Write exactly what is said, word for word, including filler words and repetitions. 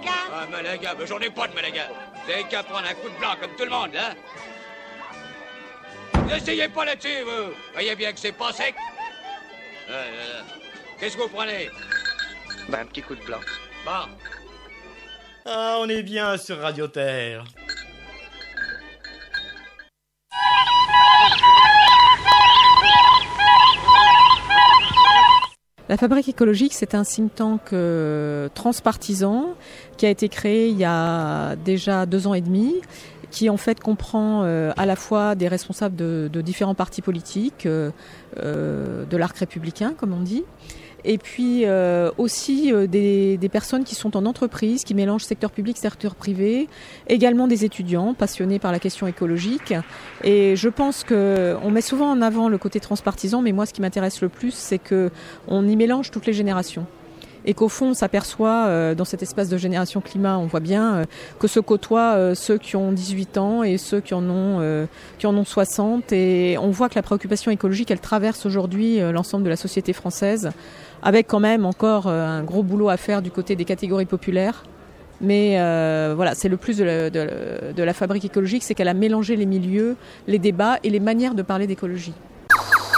Ah, Malaga, mais j'en ai pas de Malaga. Vous avez qu'à prendre un coup de blanc comme tout le monde, hein. N'essayez pas là-dessus, vous. Voyez bien que c'est pas sec. Euh, euh, Qu'est-ce que vous prenez? Bah, un petit coup de blanc. Bon. Ah, on est bien sur Radio Terre. La Fabrique écologique, c'est un think tank euh, transpartisan qui a été créé il y a déjà deux ans et demi, qui en fait comprend euh, à la fois des responsables de, de différents partis politiques, euh, euh, de l'arc républicain comme on dit, et puis euh, aussi euh, des, des personnes qui sont en entreprise, qui mélangent secteur public, secteur privé, également des étudiants passionnés par la question écologique. Et je pense qu'on met souvent en avant le côté transpartisan, mais moi ce qui m'intéresse le plus, c'est qu'on y mélange toutes les générations. Et qu'au fond, on s'aperçoit, euh, dans cet espace de génération climat, on voit bien euh, que se côtoient euh, ceux qui ont dix-huit ans et ceux qui en ont, euh, qui en ont soixante. Et on voit que la préoccupation écologique, elle traverse aujourd'hui euh, l'ensemble de la société française, avec quand même encore euh, un gros boulot à faire du côté des catégories populaires. Mais euh, voilà, c'est le plus de la, de, de la Fabrique écologique, c'est qu'elle a mélangé les milieux, les débats et les manières de parler d'écologie.